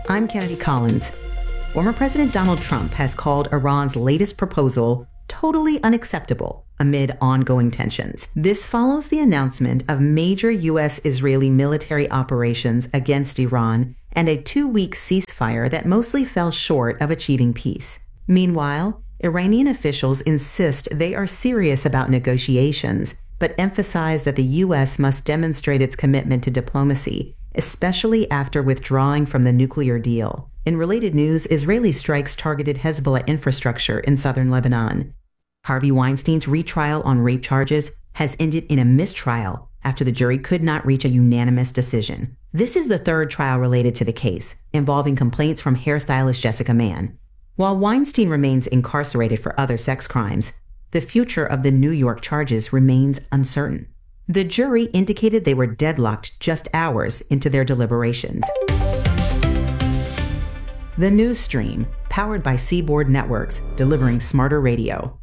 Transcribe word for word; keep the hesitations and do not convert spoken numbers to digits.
I'm Kennedy Collins. Former President Donald Trump has called Iran's latest proposal totally unacceptable amid ongoing tensions. This follows the announcement of major U S-Israeli military operations against Iran and a two-week ceasefire that mostly fell short of achieving peace. Meanwhile, Iranian officials insist they are serious about negotiations, but emphasize that the U S must demonstrate its commitment to diplomacy, especially after withdrawing from the nuclear deal. In related news, Israeli strikes targeted Hezbollah infrastructure in southern Lebanon. Harvey Weinstein's retrial on rape charges has ended in a mistrial after the jury could not reach a unanimous decision. This is the third trial related to the case, involving complaints from hairstylist Jessica Mann. While Weinstein remains incarcerated for other sex crimes, the future of the New York charges remains uncertain. The jury indicated they were deadlocked just hours into their deliberations. The News Stream, powered by Seaboard Networks, delivering smarter radio.